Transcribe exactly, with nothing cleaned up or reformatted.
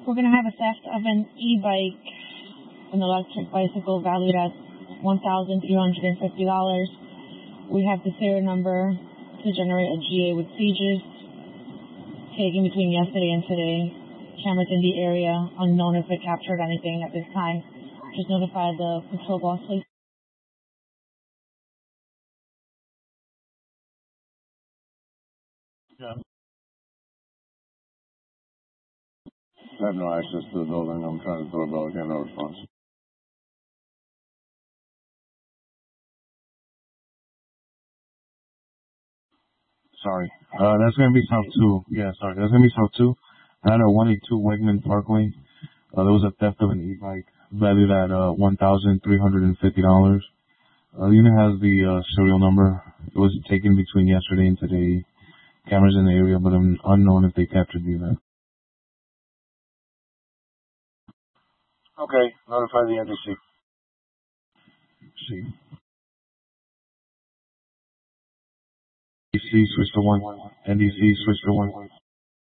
We're going to have a theft of an e-bike, an electric bicycle valued at one thousand three hundred fifty dollars. We have the serial number to generate a G A with seizures taken between yesterday and today. Cameras in the area, unknown if they captured anything at this time. Just notify the patrol boss, please. Yeah. I have no access to the building. I'm trying to doorbell. I get no response. Sorry. Uh, that's gonna be South two. Yeah, sorry. That's gonna be South two. At a one eighty-two Wegman Parkway. Uh, there was a theft of an e-bike valued at uh one thousand three hundred and fifty dollars. Uh, the unit has the uh, serial number. It was taken between yesterday and today. Cameras in the area, but I'm unknown if they captured the event. Okay, notify the N D C. See. N D C switch to one. N D C switch to one.